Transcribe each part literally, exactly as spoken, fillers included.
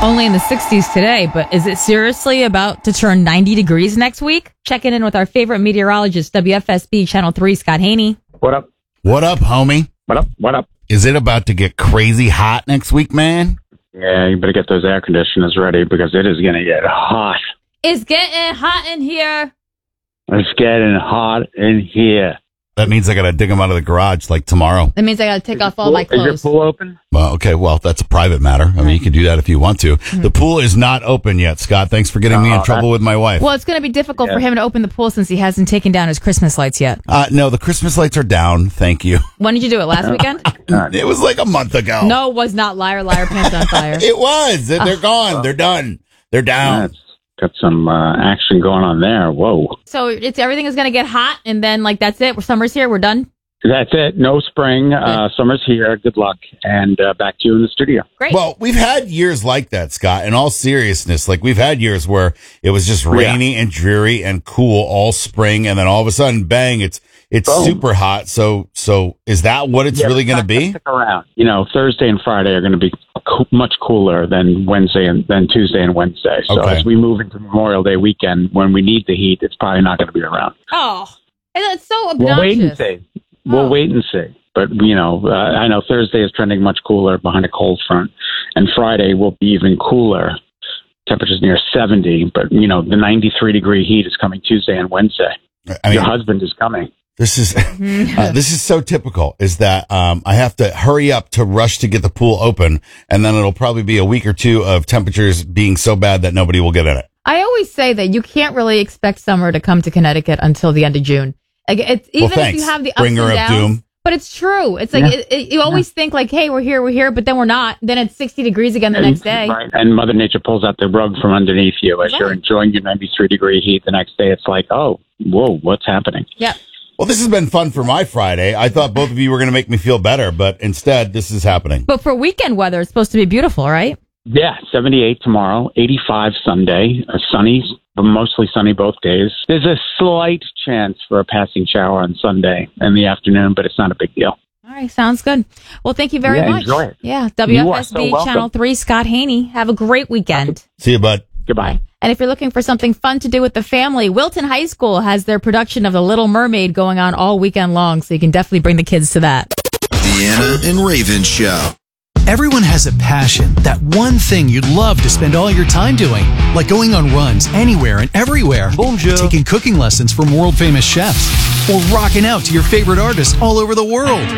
Only in the sixties today, but is it seriously about to turn ninety degrees next week? Checking in with our favorite meteorologist, W F S B Channel three, Scott Haney. What up? What up, homie? What up? What up? Is it about to get crazy hot next week, man? Yeah, you better get those air conditioners ready because it is going to get hot. It's getting hot in here. It's getting hot in here. That means I got to dig them out of the garage like tomorrow. That means I got to take off all my clothes. Is your pool open? Well, okay, well, that's a private matter. I mean, you can do that if you want to. Mm-hmm. The pool is not open yet, Scott. Thanks for getting oh, me in trouble with my wife. Well, it's going to be difficult yeah. for him to open the pool since he hasn't taken down his Christmas lights yet. Uh, no, the Christmas lights are down. Thank you. When did you do it? Last weekend? It was like a month ago. No, it was not. Liar, liar, pants on fire. It was. They're uh, gone. They're done. They're down. That's got some uh, action going on there. Whoa. So it's everything is going to get hot, and then, like, that's it. Summer's here. We're done. That's it. No spring. Uh, summer's here. Good luck. And uh, back to you in the studio. Great. Well, we've had years like that, Scott, in all seriousness. Like, we've had years where it was just rainy yeah. and dreary and cool all spring, and then all of a sudden, bang, it's it's Boom. super hot. So so is that what it's yeah, really going to be? Stick around. You know, Thursday and Friday are going to be co- much cooler than Wednesday and than Tuesday and Wednesday. So okay. as we move into Memorial Day weekend, when we need the heat, it's probably not going to be around. Oh, it's so obnoxious. We'll wait and see. We'll wait and see. But, you know, uh, I know Thursday is trending much cooler behind a cold front. And Friday will be even cooler. Temperatures near seventy. But, you know, the ninety-three degree heat is coming Tuesday and Wednesday. I mean, your husband is coming. This is uh, this is so typical, is that um, I have to hurry up to rush to get the pool open. And then it'll probably be a week or two of temperatures being so bad that nobody will get in it. I always say that you can't really expect summer to come to Connecticut until the end of June. Like, it's, even well, if you have the ups Bringer and downs, of doom. But it's true. It's like yeah. it, it, you always yeah. think like, hey, we're here, we're here, but then we're not. Then it's sixty degrees again the and, next day. Right. And Mother Nature pulls out the rug from underneath you as right. you're enjoying your ninety-three degree heat. The next day, it's like, oh, whoa, what's happening? Yeah. Well, this has been fun for my Friday. I thought both of you were going to make me feel better, but instead, this is happening. But for weekend weather, it's supposed to be beautiful, right? Yeah, seventy-eight tomorrow, eighty-five Sunday, uh, sunny, but mostly sunny both days. There's a slight chance for a passing shower on Sunday in the afternoon, but it's not a big deal. All right, sounds good. Well, thank you very yeah, much. Enjoy it. Yeah, W F S B so Channel three, Scott Haney. Have a great weekend. See you, bud. Goodbye. And if you're looking for something fun to do with the family, Wilton High School has their production of The Little Mermaid going on all weekend long, so you can definitely bring the kids to that. Deanna and Raven Show. Everyone has a passion, that one thing you'd love to spend all your time doing, like going on runs anywhere and everywhere, Bonjour. Taking cooking lessons from world-famous chefs, or rocking out to your favorite artists all over the world.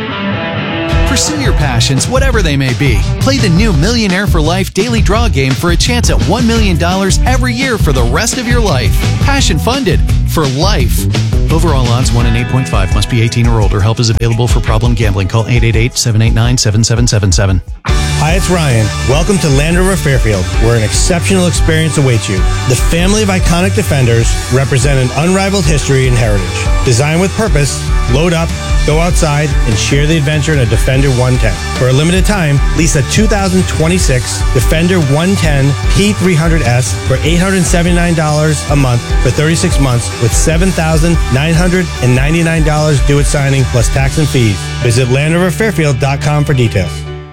Pursue your passions, whatever they may be. Play the new Millionaire for Life daily draw game for a chance at one million dollars every year for the rest of your life. Passion funded for life. Overall odds one in eight point five. Must be eighteen or older. Help is available for problem gambling. Call eight eight eight, seven eight nine, seven seven seven seven. Hi, it's Ryan. Welcome to Land Rover Fairfield, where an exceptional experience awaits you. The family of iconic Defenders represent an unrivaled history and heritage. Designed with purpose, load up, go outside, and share the adventure in a Defender one ten. For a limited time, lease a two thousand twenty-six Defender one ten P three hundred S for eight hundred seventy-nine dollars a month for thirty-six months with seven thousand nine hundred ninety-nine dollars due at signing plus tax and fees. Visit Land Rover Fairfield dot com for details.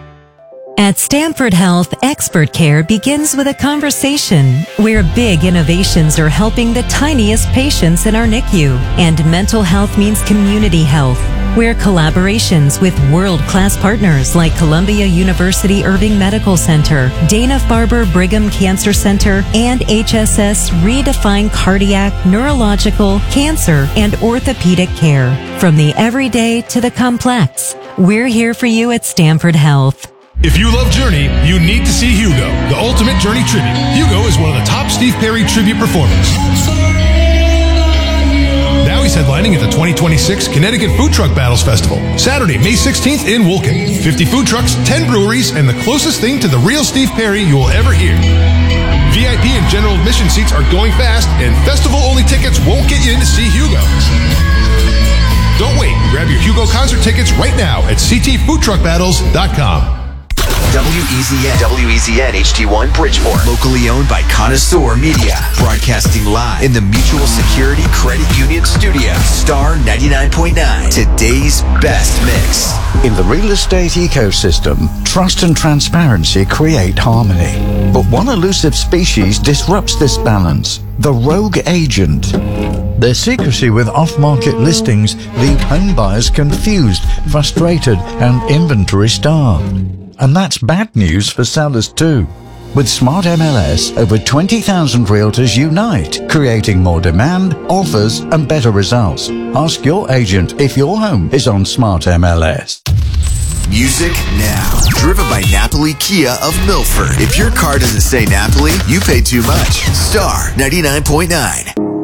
At Stanford Health, expert care begins with a conversation where big innovations are helping the tiniest patients in our N I C U, and mental health means community health, where collaborations with world-class partners like Columbia University Irving Medical Center, Dana-Farber Brigham Cancer Center, and H S S redefine cardiac, neurological, cancer, and orthopedic care. From the everyday to the complex, we're here for you at Stanford Health. If you love Journey, you need to see Hugo, the ultimate Journey tribute. Hugo is one of the top Steve Perry tribute performers. Now he's headlining at the twenty twenty-six Connecticut Food Truck Battles Festival, Saturday, May sixteenth in Woolken. fifty food trucks, ten breweries, and the closest thing to the real Steve Perry you will ever hear. V I P and general admission seats are going fast, and festival-only tickets won't get you in to see Hugo. Don't wait. Grab your Hugo concert tickets right now at c t food truck battles dot com. W E Z N. W E Z N H D one Bridgeport. Locally owned by Connoisseur Media. Broadcasting live in the Mutual Security Credit Union studio. Star ninety-nine point nine. Today's best mix. In the real estate ecosystem, trust and transparency create harmony. But one elusive species disrupts this balance: the rogue agent. Their secrecy with off-market listings leave home buyers confused, frustrated, and inventory starved. And that's bad news for sellers too. With Smart M L S, over twenty thousand realtors unite, creating more demand, offers, and better results. Ask your agent if your home is on Smart M L S. Music now. Driven by Napoli Kia of Milford. If your car doesn't say Napoli, you pay too much. Star ninety-nine point nine.